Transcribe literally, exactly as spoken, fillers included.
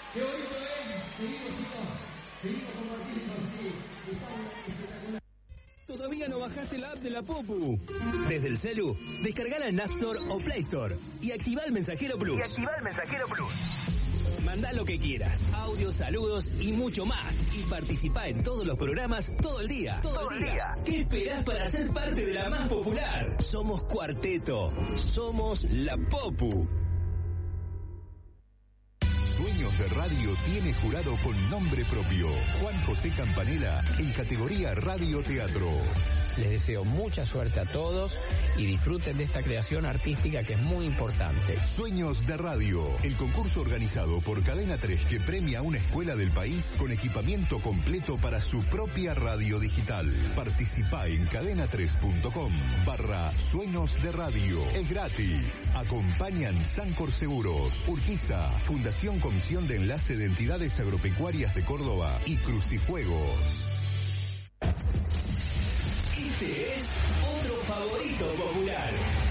Qué bonito es, seguimos chicos, seguimos compartiendo, sí, estamos espectacular. ¿Todavía no bajaste la app de la Popu? Desde el celu, descargala en App Store o Play Store y activa el Mensajero Plus. Y activa el Mensajero Plus. Mandá lo que quieras, audios, saludos y mucho más. Y participá en todos los programas todo el día. Todo, todo el día. día. ¿Qué esperás para ser parte de la más popular? Somos Cuarteto. Somos la Popu. Sueños de Radio tiene jurado con nombre propio. Juan José Campanella en categoría Radio Teatro. Les deseo mucha suerte a todos y disfruten de esta creación artística que es muy importante. Sueños de Radio, el concurso organizado por Cadena tres que premia a una escuela del país con equipamiento completo para su propia radio digital. Participá en cadena tres punto com barra Sueños de Radio. Es gratis. Acompañan Sancor Seguros, Urquiza, Fundación Comisión de Enlace de Entidades Agropecuarias de Córdoba y Crucifuegos. Este es otro favorito popular.